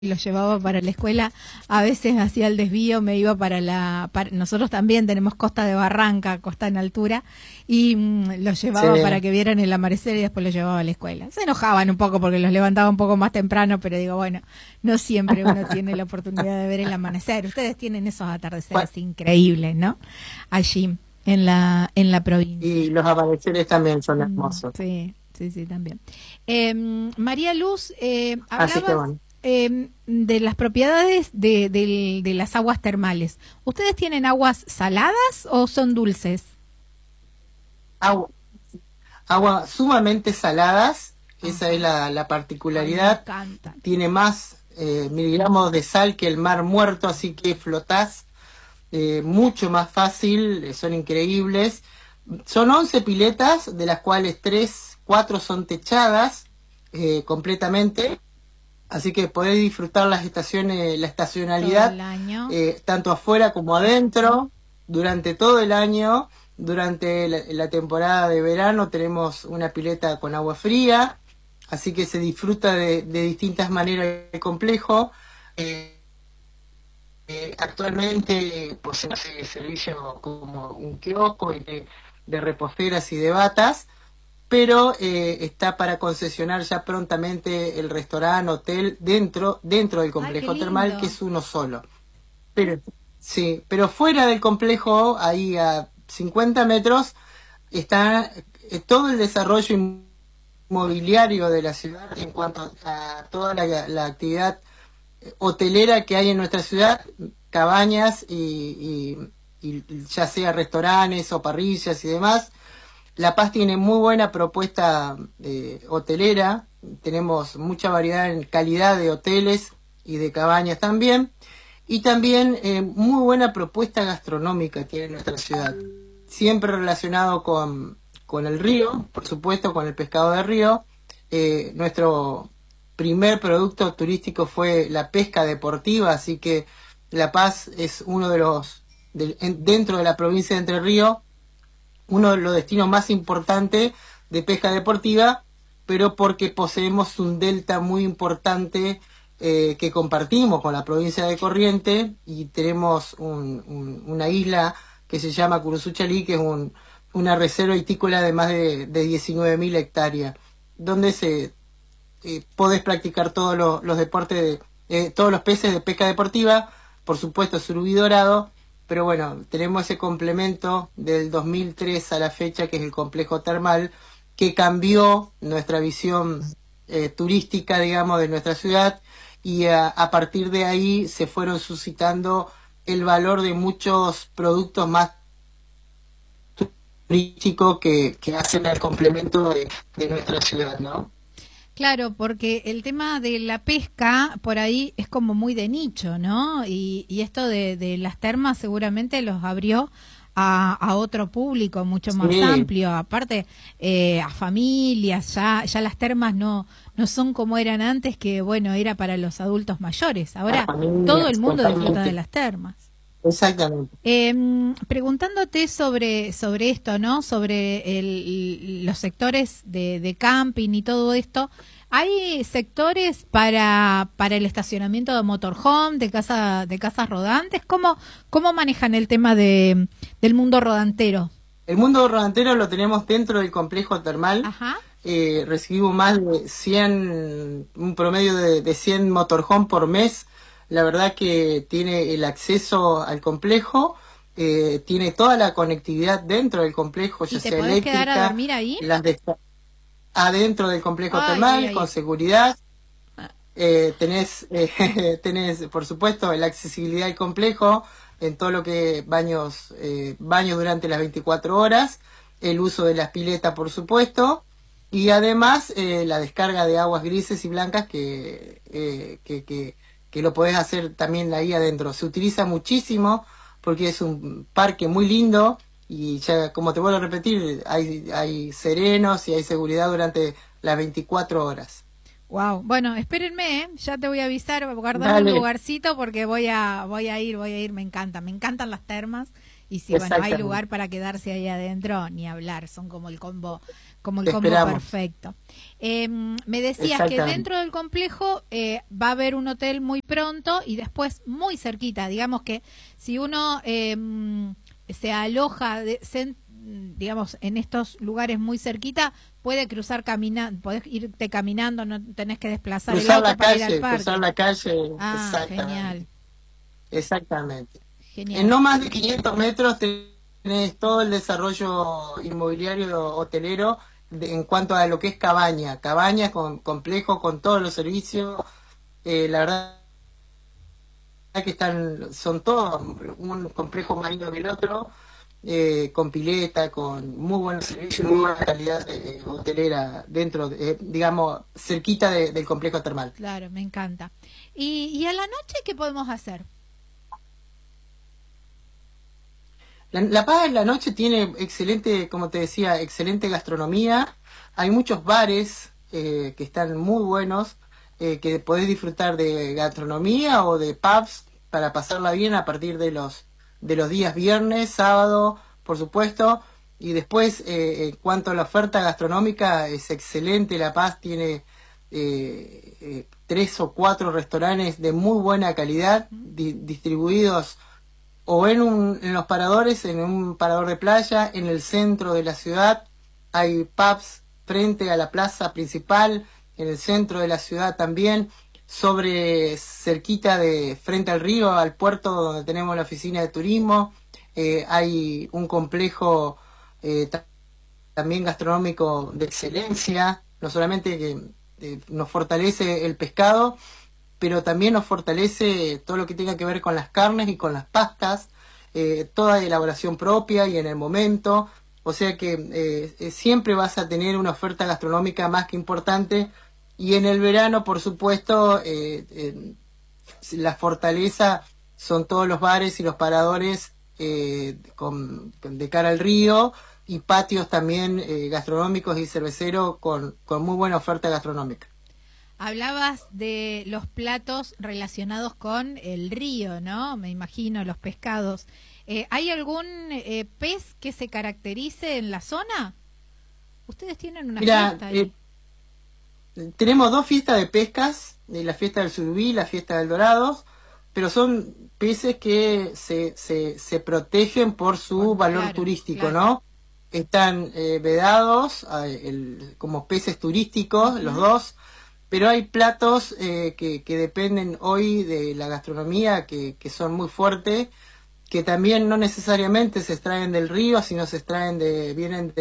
lo llevaba para la escuela, a veces hacía el desvío, me iba nosotros también tenemos costa de Barranca, costa en altura, y los llevaba Sí. para que vieran el amanecer y después los llevaba a la escuela. Se enojaban un poco porque los levantaba un poco más temprano, pero digo, bueno, no siempre uno tiene la oportunidad de ver el amanecer. Ustedes tienen esos Bueno, atardeceres increíbles, ¿no? Allí, en la provincia. y los amaneceres también son Mm, hermosos. sí, sí, sí, también. María Luz, Así que hablabas bueno. de las propiedades de las aguas termales. ¿Ustedes tienen aguas saladas o son dulces? Agua, agua sumamente saladas, esa es Ajá. la Ay, me particularidad. encantan. Tiene más miligramos de sal que el mar muerto, así que flotás mucho más fácil, son increíbles. Son 11 piletas, de las cuales 3 4 son techadas completamente. Así que podés disfrutar las estaciones, la Todo estacionalidad, el año. tanto afuera como adentro, durante todo el año. Durante la temporada de verano tenemos una pileta con agua fría, así que se disfruta de distintas maneras el complejo. Eh, Actualmente posee ese servicio como un kiosco y de reposteras y de batas, pero está para concesionar ya prontamente el restaurante, hotel dentro del Ay, qué complejo termal, que lindo. es uno solo. Pero sí, pero fuera del complejo, ahí a 50 metros, está todo el desarrollo inmobiliario de la ciudad en cuanto a toda la actividad hotelera que hay en nuestra ciudad, cabañas y ya sea restaurantes o parrillas y demás. La Paz tiene muy buena propuesta hotelera, tenemos mucha variedad en calidad de hoteles y de cabañas también, y también muy buena propuesta gastronómica tiene nuestra ciudad, siempre relacionado con el río, por supuesto, con el pescado de río. Nuestro primer producto turístico fue la pesca deportiva, así que La Paz es uno de dentro de la provincia de Entre Ríos, uno de los destinos más importantes de pesca deportiva, pero porque poseemos un delta muy importante que compartimos con la provincia de Corrientes y tenemos una isla que se llama Curuzuchalí, que es una reserva hitícola de más de 19.000 hectáreas, donde podés practicar todos los deportes, todos los peces de pesca deportiva, por supuesto surubí dorado, pero bueno, tenemos ese complemento del 2003 a la fecha, que es el complejo termal, que cambió nuestra visión turística, digamos, de nuestra ciudad, y a partir de ahí se fueron suscitando el valor de muchos productos más turísticos que hacen el complemento de nuestra ciudad, ¿no? Claro, porque el tema de la pesca por ahí es como muy de nicho, ¿no? Y esto de las termas seguramente los abrió a otro público mucho más Sí, amplio, aparte a familias, ya las termas no son como eran antes, que bueno, era para los adultos mayores, las ahora todo el familias, mundo disfruta de totalmente. las termas. Exactamente. Preguntándote sobre esto, ¿no? Sobre los sectores de camping y todo esto, ¿hay sectores para el estacionamiento de motorhome, de casas rodantes? ¿Cómo manejan el tema del mundo rodantero? El mundo rodantero lo tenemos dentro del complejo termal. Ajá. Recibimos más de 100, un promedio de 100 motorhome por mes. La verdad que tiene el acceso al complejo, tiene toda la conectividad dentro del complejo, ¿Y ya te sea podés quedar a eléctrica, dormir ahí? las de adentro del complejo Ay, ay, termal, con ay. seguridad. Ah, Tenés, por supuesto, la accesibilidad al complejo en todo lo que baños durante las 24 horas, el uso de las piletas, por supuesto, y además la descarga de aguas grises y blancas que lo podés hacer también ahí adentro. Se utiliza muchísimo porque es un parque muy lindo y ya, como te vuelvo a repetir, hay serenos y hay seguridad durante las 24 horas. wow. Bueno, espérenme, ya te voy a avisar, guardame un Dale. lugarcito porque voy a ir, me encantan las termas y si bueno, hay Exactamente. lugar para quedarse ahí adentro, ni hablar, son como el Te combo esperamos. perfecto. Me decías que Exactamente. dentro del complejo va a haber un hotel muy pronto y después muy cerquita, digamos que si uno se aloja, digamos, en estos lugares muy cerquita, puede cruzar caminando, podés irte caminando, no tenés que desplazar el auto para ir al Cruzar parque. la calle, Ah, exactamente. genial, Exactamente. En genial. no más de 500 metros tenés todo el desarrollo inmobiliario hotelero en cuanto a lo que es cabaña. Cabaña con complejo, con todos los servicios. La verdad que son todos un complejo más lindo que el otro, con pileta, con muy buenos servicios, muy buena calidad hotelera dentro, digamos, cerquita del complejo termal. Claro, me encanta. ¿Y a la noche qué podemos hacer? La Paz en la noche tiene excelente, como te decía, excelente gastronomía. Hay muchos bares que están muy buenos, que podés disfrutar de gastronomía o de pubs para pasarla bien a partir de los días viernes, sábado, por supuesto. Y después, en cuanto a la oferta gastronómica, es excelente. La Paz tiene 3 o 4 restaurantes de muy buena calidad, distribuidos o en los paradores, en un parador de playa, en el centro de la ciudad. Hay pubs frente a la plaza principal, en el centro de la ciudad también, cerquita de frente al río, al puerto donde tenemos la oficina de turismo. Hay un complejo también gastronómico de excelencia, no solamente que nos fortalece el pescado, pero también nos fortalece todo lo que tenga que ver con las carnes y con las pastas, toda elaboración propia y en el momento. O sea que siempre vas a tener una oferta gastronómica más que importante. Y en el verano, por supuesto, la fortaleza son todos los bares y los paradores de cara al río, y patios también gastronómicos y cerveceros con muy buena oferta gastronómica. Hablabas de los platos relacionados con el río, ¿no? Me imagino, los pescados. ¿Hay algún pez que se caracterice en la zona? Ustedes tienen una Mira, fiesta ahí. tenemos 2 fiestas de pescas, la fiesta del surubí y la fiesta del dorado, pero son peces que se protegen por su valor Claro, turístico, claro. ¿no? Están vedados como peces turísticos, los Ujú. dos, pero hay platos que dependen hoy de la gastronomía, que son muy fuertes, que también no necesariamente se extraen del río, sino vienen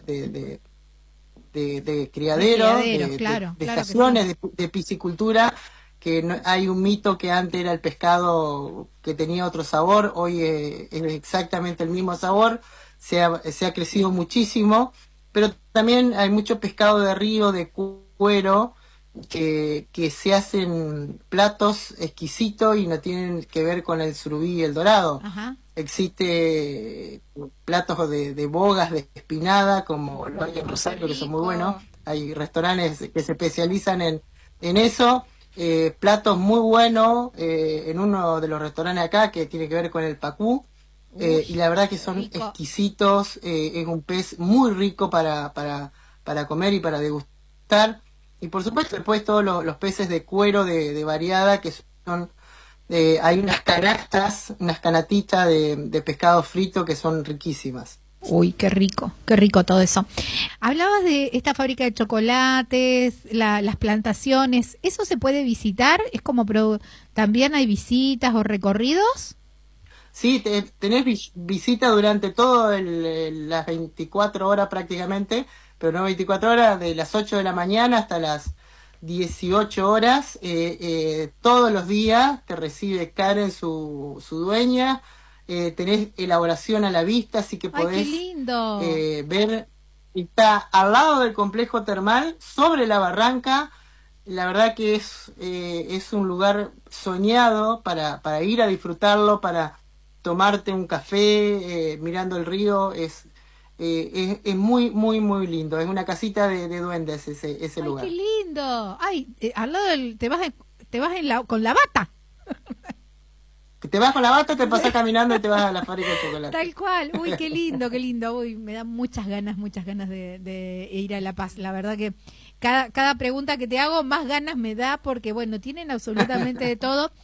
de De criaderos, criaderos, claro, de claro que sí. estaciones, de piscicultura, que hay un mito que antes era el pescado que tenía otro sabor, hoy es exactamente el mismo sabor, se ha crecido muchísimo, pero también hay mucho pescado de río, de cuero, que se hacen platos exquisitos y no tienen que ver con el surubí y el dorado. Ajá. Existe platos de bogas, de espinada, como lo hay en Qué Rosario, que son muy buenos. rico. Hay restaurantes que se especializan en eso. Platos muy buenos en uno de los restaurantes acá, que tiene que ver con el pacú. Uy, Y la verdad que qué son rico. exquisitos. Es un pez muy rico para comer y para degustar. Y por supuesto después todos los peces de cuero de variada, que son hay unas canastas, unas canatitas de pescado frito que son riquísimas. Uy, qué rico todo eso. Hablabas de esta fábrica de chocolates, las plantaciones. ¿Eso se puede visitar? ¿Es como también hay visitas o recorridos? Sí, tenés visita durante todo las 24 horas prácticamente, pero no 24 horas, de las 8 de la mañana hasta las 18 horas, todos los días te recibe Karen, su dueña. Tenés elaboración a la vista, así que ¡Ay, qué podés lindo! ver. Está al lado del complejo termal, sobre la barranca. La verdad que es un lugar soñado para ir a disfrutarlo, para tomarte un café mirando el río. Es muy, muy, muy lindo. Es una casita de duendes ese ¡Ay, qué lugar. lindo! ¡Ay, al lado te vas con la bata! Te vas con la bata, te pasas caminando y te vas a la fábrica de chocolate. Tal cual. Uy, qué lindo, qué lindo. Uy, me dan muchas ganas de ir a La Paz. La verdad que cada pregunta que te hago, más ganas me da porque, bueno, tienen absolutamente de todo.